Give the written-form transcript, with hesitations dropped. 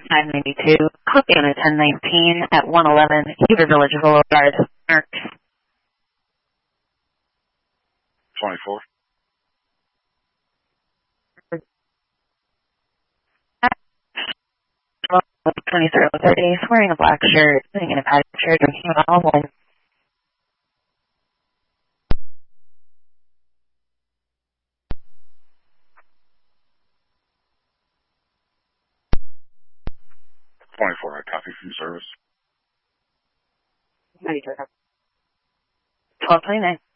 592, copy on a 1019 at 111 Heber Village Boulevard, Merck. 24. Well, 23:30, wearing a black shirt, sitting in a patio chair, drinking a bottle of wine. 24, I copy from service. 1229.